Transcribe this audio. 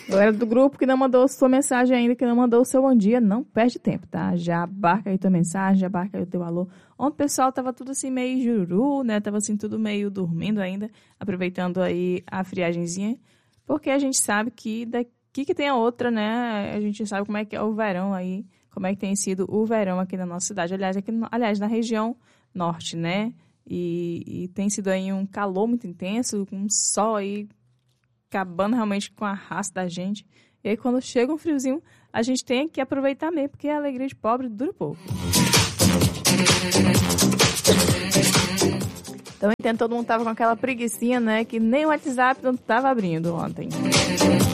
Galera do grupo que não mandou sua mensagem ainda, que não mandou o seu bom dia, não perde tempo, tá? Já abarca aí tua mensagem, já abarca aí o teu alô. Ontem o pessoal tava tudo assim meio jururu, né? Tava assim tudo meio dormindo ainda, aproveitando aí a friagenzinha, porque a gente sabe que daqui que tem a outra, né? A gente sabe como é que é o verão aí, como é que tem sido o verão aqui na nossa cidade. Aliás, na região norte, né? E tem sido aí um calor muito intenso, com um sol aí acabando realmente com a raça da gente. E aí, quando chega um friozinho, a gente tem que aproveitar mesmo, porque a alegria de pobre dura pouco. Então, entendo, todo mundo tava com aquela preguicinha, né? Que nem o WhatsApp não tava abrindo ontem.